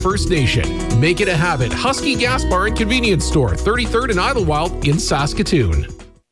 First Nation. Make it a habit. Husky Gas Bar and Convenience Store, 33rd and Idlewild in Saskatoon.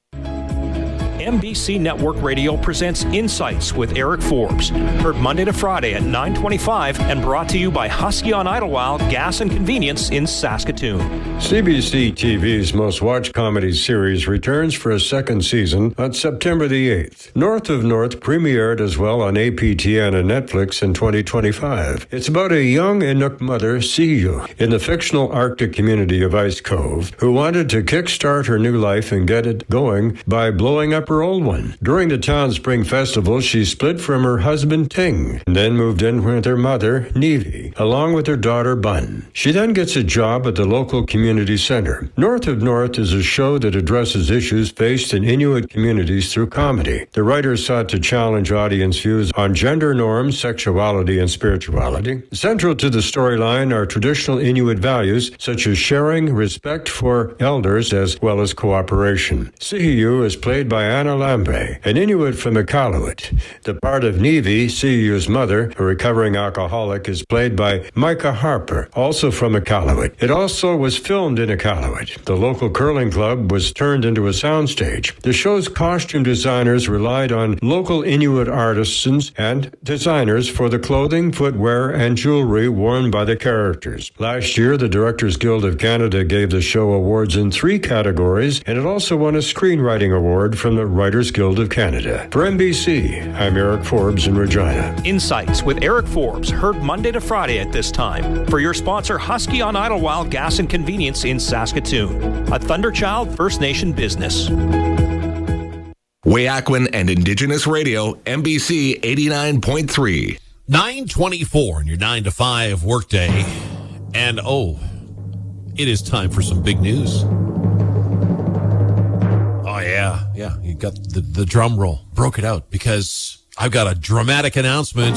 MBC Network Radio presents Insights with Eric Forbes. Heard Monday to Friday at 9:25 and brought to you by Husky on Idlewild Gas and Convenience in Saskatoon. CBC TV's most watched comedy series returns for a second season on September the 8th. North of North premiered as well on APTN and Netflix in 2025. It's about a young Inuk mother, Siyu, in the fictional Arctic community of Ice Cove, who wanted to kickstart her new life and get it going by blowing up her old one. During the town spring festival, she split from her husband Ting, and then moved in with her mother, Nevi, along with her daughter Bun. She then gets a job at the local community center. North of North is a show that addresses issues faced in Inuit communities through comedy. The writers sought to challenge audience views on gender norms, sexuality, and spirituality. Central to the storyline are traditional Inuit values such as sharing, respect for elders, as well as cooperation. Sihiu is played by Anna Lambe, an Inuit from Iqaluit. The part of Nevi, Siyu's mother, a recovering alcoholic, is played by Micah Harper, also from Iqaluit. It also was filmed in Iqaluit. The local curling club was turned into a soundstage. The show's costume designers relied on local Inuit artisans and designers for the clothing, footwear, and jewelry worn by the characters. Last year, the Directors Guild of Canada gave the show awards in 3 categories, and it also won a screenwriting award from the Writers Guild of Canada. For NBC, I'm Eric Forbes in Regina. Insights with Eric Forbes, heard Monday to Friday at this time. For your sponsor, Husky on Idlewild Gas and Convenience in Saskatoon, a Thunderchild First Nation business. Weyakwan and Indigenous Radio, MBC 89.3. 9:24 in your 9 to 5 workday. And it is time for some big news. Yeah, you got the drum roll. Broke it out because I've got a dramatic announcement.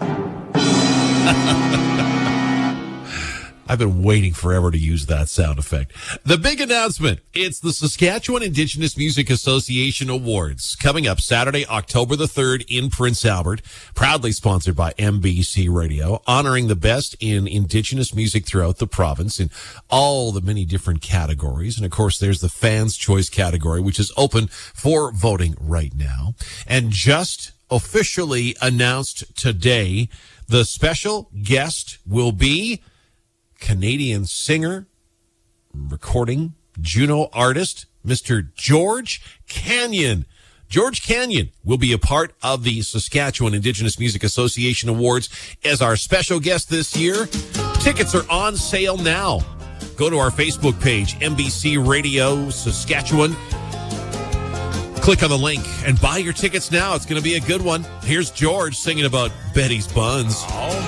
I've been waiting forever to use that sound effect. The big announcement. It's the Saskatchewan Indigenous Music Association Awards coming up Saturday, October the 3rd in Prince Albert, proudly sponsored by MBC Radio, honoring the best in Indigenous music throughout the province in all the many different categories. And of course, there's the Fans' Choice category, which is open for voting right now. And just officially announced today, the special guest will be Canadian singer, recording, Juno artist, Mr. George Canyon. George Canyon will be a part of the Saskatchewan Indigenous Music Association Awards as our special guest this year. Tickets are on sale now. Go to our Facebook page, MBC Radio Saskatchewan. Click on the link and buy your tickets now. It's going to be a good one. Here's George singing about Betty's Buns.